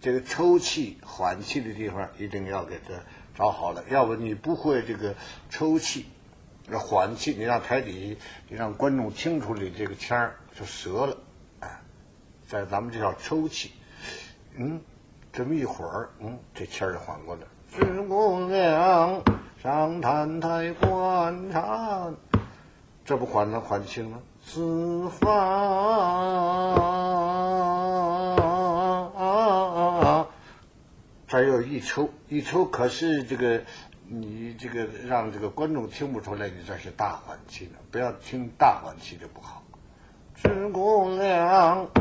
这个抽气、缓气的地方一定要给它找好了，要不你不会这个抽气、缓气，你让台底，你让观众听出来这个腔儿就折了，哎，在咱们这叫抽气，这么一会儿，这腔儿就缓过来。知姑娘上坛台观察，这不缓清了。四方，这又一抽，可是这个你这个让这个观众听不出来，你这是大缓气呢，不要听大缓气就不好。知姑娘